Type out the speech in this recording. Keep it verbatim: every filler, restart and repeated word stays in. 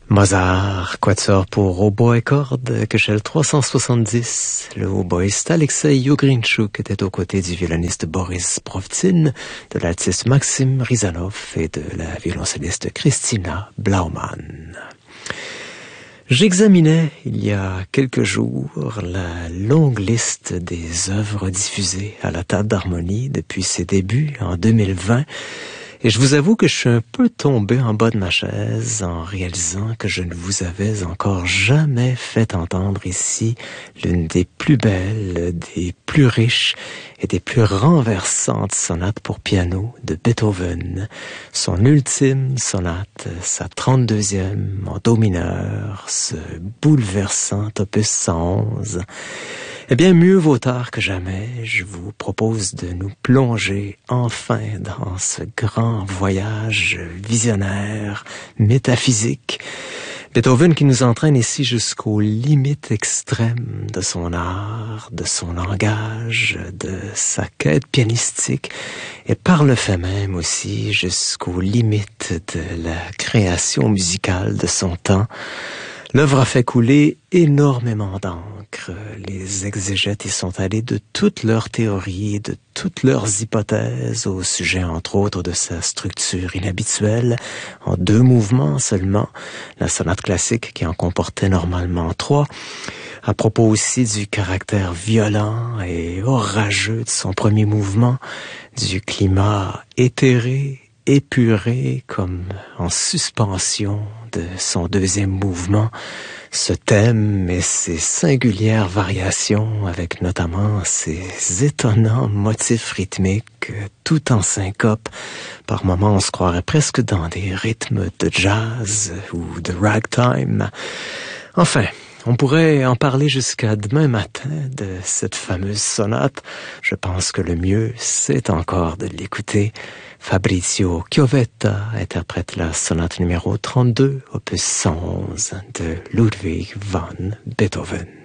Mozart, quatuor pour hautbois et cordes, Köchel trois cent soixante-dix. Le hautboïste Alexei Ugrinchuk était aux côtés du violoniste Boris Provtsin, de l'altiste Maxim Rizanov et de la violoncelliste Christina Blaumann. J'examinais, il y a quelques jours, la longue liste des œuvres diffusées à la table d'harmonie depuis ses débuts en deux mille vingt. Et je vous avoue que je suis un peu tombé en bas de ma chaise en réalisant que je ne vous avais encore jamais fait entendre ici l'une des plus belles, des plus riches et des plus renversantes sonates pour piano de Beethoven. Son ultime sonate, sa trente-deuxième en do mineur, ce bouleversant opus cent onze. Eh bien, mieux vaut tard que jamais, je vous propose de nous plonger enfin dans ce grand voyage visionnaire, métaphysique. Beethoven qui nous entraîne ici jusqu'aux limites extrêmes de son art, de son langage, de sa quête pianistique, et par le fait même aussi jusqu'aux limites de la création musicale de son temps. L'œuvre a fait couler énormément d'encre. Les exégètes y sont allés de toutes leurs théories, de toutes leurs hypothèses au sujet, entre autres, de sa structure inhabituelle, en deux mouvements seulement, la sonate classique qui en comportait normalement trois. À propos aussi du caractère violent et orageux de son premier mouvement, du climat éthéré, épuré, comme en suspension de son deuxième mouvement, ce thème et ses singulières variations, avec notamment ses étonnants motifs rythmiques, tout en syncope. Par moments, on se croirait presque dans des rythmes de jazz ou de ragtime. Enfin, on pourrait en parler jusqu'à demain matin de cette fameuse sonate. Je pense que le mieux, c'est encore de l'écouter. Fabrizio Chiovetta interprète la sonate numéro trente-deux, opus cent onze de Ludwig van Beethoven.